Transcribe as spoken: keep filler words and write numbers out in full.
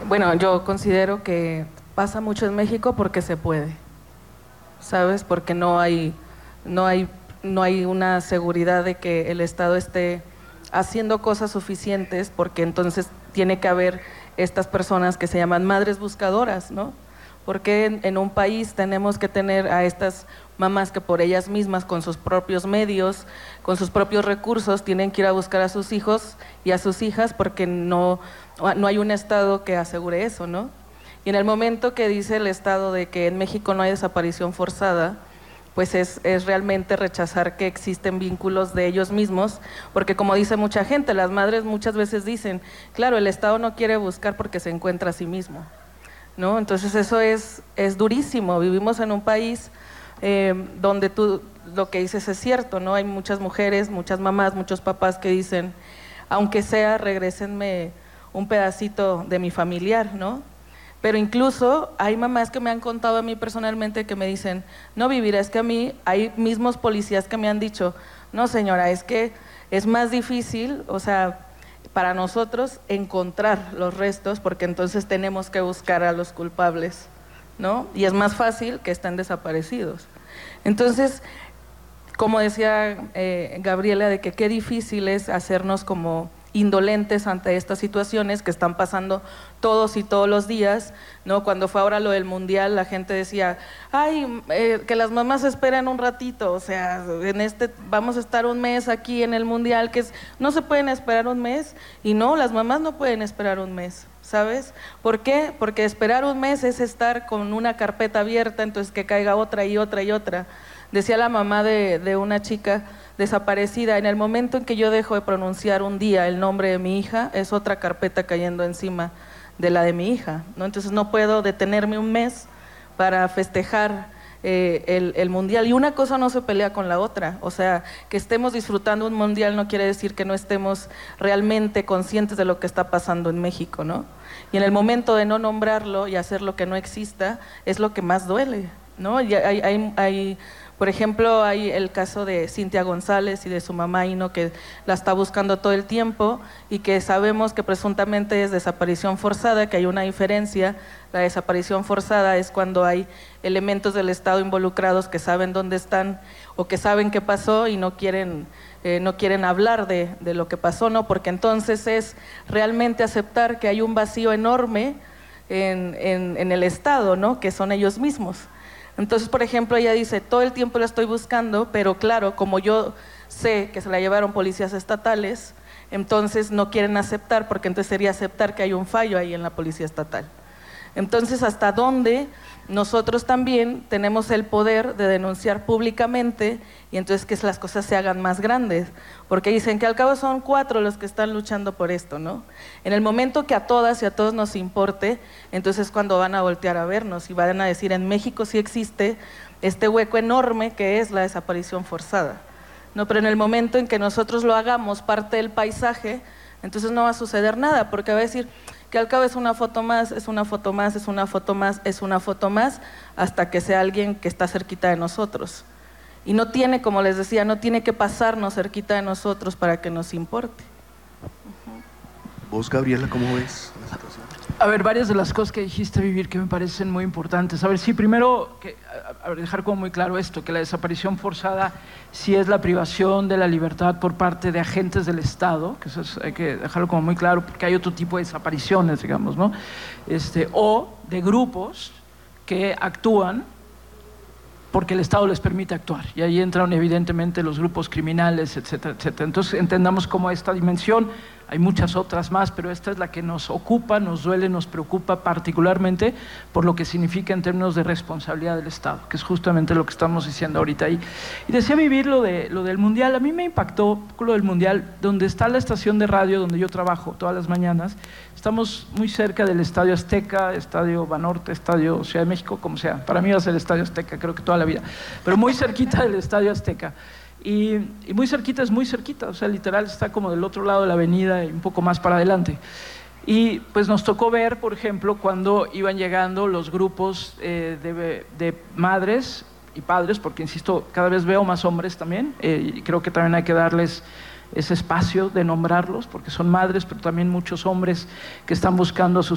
Bueno, yo considero que pasa mucho en México porque se puede, ¿sabes? Porque no hay, no hay, no hay una seguridad de que el Estado esté haciendo cosas suficientes, porque entonces tiene que haber estas personas que se llaman madres buscadoras, ¿no? Porque en, en un país tenemos que tener a estas mamás que por ellas mismas, con sus propios medios, con sus propios recursos, tienen que ir a buscar a sus hijos y a sus hijas, porque no, no hay un Estado que asegure eso, ¿no? Y en el momento que dice el Estado de que en México no hay desaparición forzada, pues es, es realmente rechazar que existen vínculos de ellos mismos, porque como dice mucha gente, las madres muchas veces dicen, claro, el Estado no quiere buscar porque se encuentra a sí mismo, ¿no? Entonces eso es, es durísimo. Vivimos en un país eh, donde tú lo que dices es cierto, ¿no? Hay muchas mujeres, muchas mamás, muchos papás que dicen, aunque sea, regrésenme un pedacito de mi familiar, ¿no? Pero incluso hay mamás que me han contado a mí personalmente que me dicen, no, Vivira, es que a mí hay mismos policías que me han dicho, no señora, es que es más difícil, o sea, para nosotros encontrar los restos, porque entonces tenemos que buscar a los culpables, ¿no? Y es más fácil que estén desaparecidos. Entonces, como decía eh, Gabriela, de que qué difícil es hacernos como indolentes ante estas situaciones que están pasando todos y todos los días, ¿no? Cuando fue ahora lo del mundial, la gente decía, ay, eh, que las mamás esperen un ratito, o sea, en este vamos a estar un mes aquí en el mundial, que es, no se pueden esperar un mes, y no, las mamás no pueden esperar un mes, ¿sabes? ¿Por qué? Porque esperar un mes es estar con una carpeta abierta, entonces que caiga otra y otra y otra. Decía la mamá de, de una chica desaparecida, en el momento en que yo dejo de pronunciar un día el nombre de mi hija, es otra carpeta cayendo encima de la de mi hija, ¿no? Entonces no puedo detenerme un mes para festejar eh, el, el mundial, y una cosa no se pelea con la otra, o sea, que estemos disfrutando un mundial no quiere decir que no estemos realmente conscientes de lo que está pasando en México, ¿no? Y en el momento de no nombrarlo y hacer lo que no exista, es lo que más duele, ¿no? Y hay, hay, hay Por ejemplo, hay el caso de Cintia González y de su mamá Ino, que la está buscando todo el tiempo y que sabemos que presuntamente es desaparición forzada, que hay una diferencia. La desaparición forzada es cuando hay elementos del Estado involucrados que saben dónde están o que saben qué pasó y no quieren, eh, no quieren hablar de, de lo que pasó, ¿no? Porque entonces es realmente aceptar que hay un vacío enorme en, en, en el Estado, ¿no? Que son ellos mismos. Entonces, por ejemplo, ella dice, todo el tiempo la estoy buscando, pero claro, como yo sé que se la llevaron policías estatales, entonces no quieren aceptar, porque entonces sería aceptar que hay un fallo ahí en la policía estatal. Entonces, ¿hasta dónde nosotros también tenemos el poder de denunciar públicamente y entonces que las cosas se hagan más grandes? Porque dicen que al cabo son cuatro los que están luchando por esto, ¿no? En el momento que a todas y a todos nos importe, entonces es cuando van a voltear a vernos y van a decir, en México sí existe este hueco enorme que es la desaparición forzada, ¿no? Pero en el momento en que nosotros lo hagamos parte del paisaje, entonces no va a suceder nada, porque va a decir que al cabo es una foto más, es una foto más, es una foto más, es una foto más, hasta que sea alguien que está cerquita de nosotros. Y no tiene, como les decía, no tiene que pasarnos cerquita de nosotros para que nos importe. Uh-huh. ¿Vos, Gabriela, cómo ves la situación? A ver, varias de las cosas que dijiste, Vivir, que me parecen muy importantes. A ver, sí, primero, que, a ver, dejar como muy claro esto, que la desaparición forzada sí es la privación de la libertad por parte de agentes del Estado, que eso es, hay que dejarlo como muy claro, porque hay otro tipo de desapariciones, digamos, ¿no? Este, o de grupos que actúan porque el Estado les permite actuar, y ahí entran evidentemente los grupos criminales, etcétera, etcétera. Entonces entendamos cómo esta dimensión, hay muchas otras más, pero esta es la que nos ocupa, nos duele, nos preocupa particularmente por lo que significa en términos de responsabilidad del Estado, que es justamente lo que estamos diciendo ahorita ahí. Y decía Vivir lo, de, lo del Mundial. A mí me impactó lo del Mundial, donde está la estación de radio donde yo trabajo todas las mañanas. Estamos muy cerca del Estadio Azteca, Estadio Banorte, Estadio Ciudad de México, como sea. Para mí va a ser el Estadio Azteca, creo que toda la vida, pero muy cerquita del Estadio Azteca. Y, y muy cerquita es muy cerquita, o sea, literal está como del otro lado de la avenida y un poco más para adelante. Y pues nos tocó ver, por ejemplo, cuando iban llegando los grupos eh, de, de madres y padres, porque insisto, cada vez veo más hombres también, eh, y creo que también hay que darles ese espacio de nombrarlos, porque son madres, pero también muchos hombres que están buscando a sus